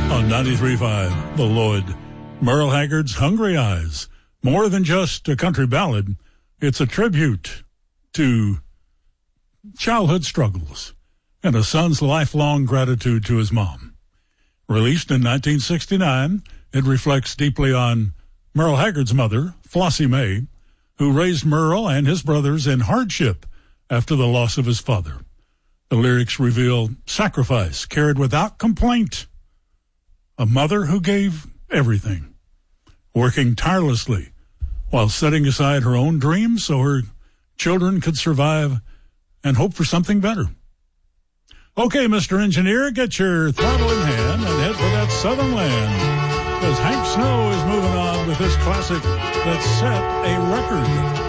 On 93.5, The Lloyd. Merle Haggard's Hungry Eyes. More than just a country ballad, it's a tribute to childhood struggles and a son's lifelong gratitude to his mom. Released in 1969, it reflects deeply on Merle Haggard's mother, Flossie Mae, who raised Merle and his brothers in hardship after the loss of his father. The lyrics reveal sacrifice carried without complaint. A mother who gave everything, working tirelessly while setting aside her own dreams so her children could survive and hope for something better. Okay, Mr. Engineer, get your throttle in hand and head for that southern land, because Hank Snow is moving on with this classic that set a record.